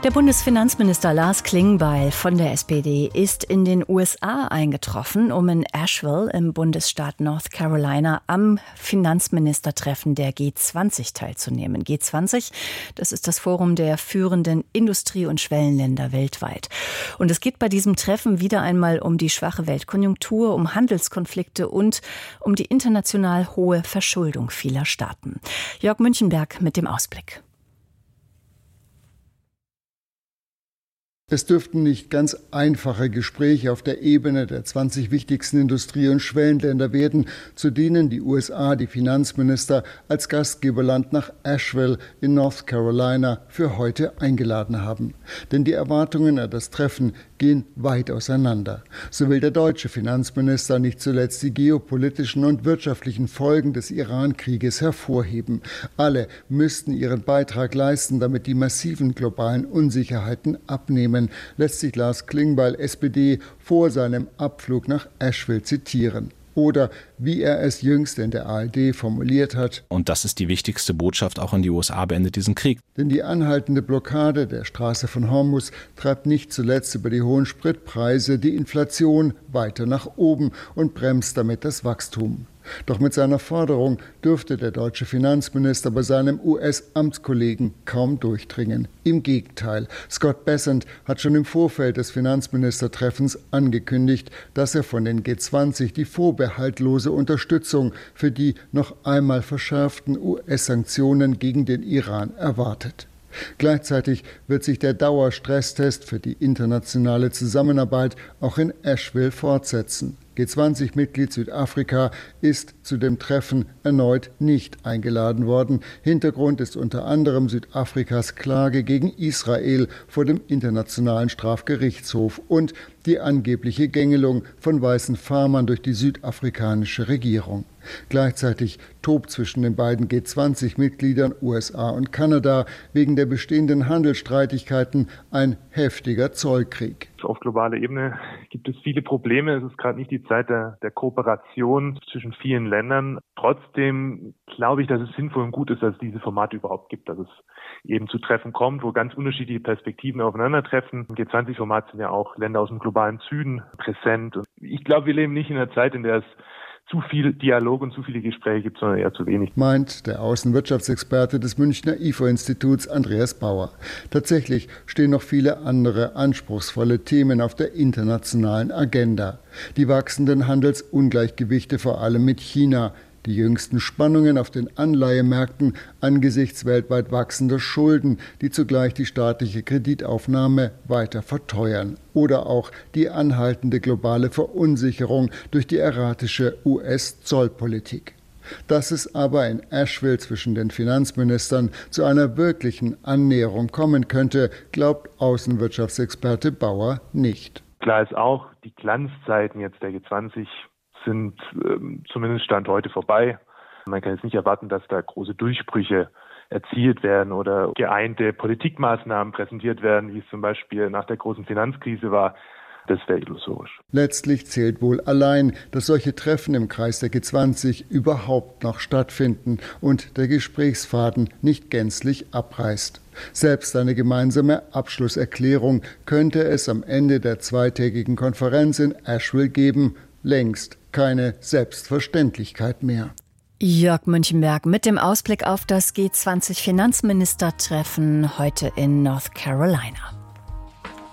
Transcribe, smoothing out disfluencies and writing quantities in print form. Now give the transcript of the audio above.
Der Bundesfinanzminister Lars Klingbeil von der SPD ist in den USA eingetroffen, um in Asheville im Bundesstaat North Carolina am Finanzministertreffen der G20 teilzunehmen. G20, das ist das Forum der führenden Industrie- und Schwellenländer weltweit. Und es geht bei diesem Treffen wieder einmal um die schwache Weltkonjunktur, um Handelskonflikte und um die international hohe Verschuldung vieler Staaten. Jörg Münchenberg mit dem Ausblick. Es dürften nicht ganz einfache Gespräche auf der Ebene der 20 wichtigsten Industrie- und Schwellenländer werden, zu denen die USA die Finanzminister als Gastgeberland nach Asheville in North Carolina für heute eingeladen haben. Denn die Erwartungen an das Treffen gehen weit auseinander. So will der deutsche Finanzminister nicht zuletzt die geopolitischen und wirtschaftlichen Folgen des Iran-Krieges hervorheben. Alle müssten ihren Beitrag leisten, damit die massiven globalen Unsicherheiten abnehmen, lässt sich Lars Klingbeil, SPD, vor seinem Abflug nach Asheville zitieren. Oder wie er es jüngst in der ARD formuliert hat: Und das ist die wichtigste Botschaft auch an die USA: beendet diesen Krieg. Denn die anhaltende Blockade der Straße von Hormuz treibt nicht zuletzt über die hohen Spritpreise die Inflation weiter nach oben und bremst damit das Wachstum. Doch mit seiner Forderung dürfte der deutsche Finanzminister bei seinem US-Amtskollegen kaum durchdringen. Im Gegenteil, Scott Bessent hat schon im Vorfeld des Finanzministertreffens angekündigt, dass er von den G20 die vorbehaltlose Unterstützung für die noch einmal verschärften US-Sanktionen gegen den Iran erwartet. Gleichzeitig wird sich der Dauerstresstest für die internationale Zusammenarbeit auch in Asheville fortsetzen. G20-Mitglied Südafrika ist zu dem Treffen erneut nicht eingeladen worden. Hintergrund ist unter anderem Südafrikas Klage gegen Israel vor dem Internationalen Strafgerichtshof und die angebliche Gängelung von weißen Farmern durch die südafrikanische Regierung. Gleichzeitig tobt zwischen den beiden G20-Mitgliedern USA und Kanada wegen der bestehenden Handelsstreitigkeiten ein heftiger Zollkrieg. Auf globaler Ebene gibt es viele Probleme. Es ist gerade nicht die Zeit der Kooperation zwischen vielen Ländern. Trotzdem glaube ich, dass es sinnvoll und gut ist, dass es diese Formate überhaupt gibt, dass es eben zu Treffen kommt, wo ganz unterschiedliche Perspektiven aufeinandertreffen. Im G20-Format sind ja auch Länder aus dem globalen Süden präsent. Und ich glaube, wir leben nicht in einer Zeit, in der es zu viel Dialog und zu viele Gespräche gibt, sondern eher zu wenig. Meint der Außenwirtschaftsexperte des Münchner IFO-Instituts Andreas Bauer. Tatsächlich stehen noch viele andere anspruchsvolle Themen auf der internationalen Agenda. Die wachsenden Handelsungleichgewichte vor allem mit China, die jüngsten Spannungen auf den Anleihemärkten angesichts weltweit wachsender Schulden, die zugleich die staatliche Kreditaufnahme weiter verteuern. Oder auch die anhaltende globale Verunsicherung durch die erratische US-Zollpolitik. Dass es aber in Asheville zwischen den Finanzministern zu einer wirklichen Annäherung kommen könnte, glaubt Außenwirtschaftsexperte Bauer nicht. Klar ist auch, die Glanzzeiten jetzt der G20 sind zumindest Stand heute vorbei. Man kann jetzt nicht erwarten, dass da große Durchbrüche erzielt werden oder geeinte Politikmaßnahmen präsentiert werden, wie es zum Beispiel nach der großen Finanzkrise war. Das wäre illusorisch. Letztlich zählt wohl allein, dass solche Treffen im Kreis der G20 überhaupt noch stattfinden und der Gesprächsfaden nicht gänzlich abreißt. Selbst eine gemeinsame Abschlusserklärung könnte es am Ende der zweitägigen Konferenz in Asheville geben. Längst keine Selbstverständlichkeit mehr. Jörg Münchenberg mit dem Ausblick auf das G20-Finanzministertreffen heute in North Carolina.